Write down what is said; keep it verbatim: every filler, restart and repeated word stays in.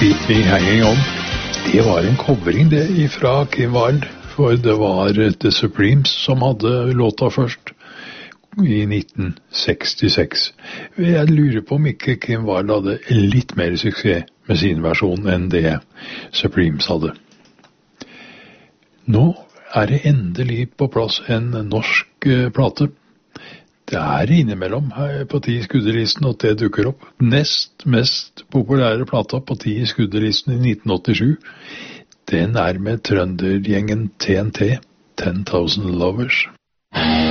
Keep Me Hanging On. Det var en covering det ifra Kim Wilde, for det var The Supremes som hadde låta først i nitten sekstiseks. Jeg lurer på om ikke Kim Wilde hadde litt mer suksess med sin versjon enn det Supremes hadde. Nå er det endelig på plass en norsk uh, plate. Det er innimellom her på ti skuddelisten at det dukker opp. Nest mest populære plata på ti skuddelisten i nitten åttisju, den er med trøndergjengen T N T, ten thousand Lovers.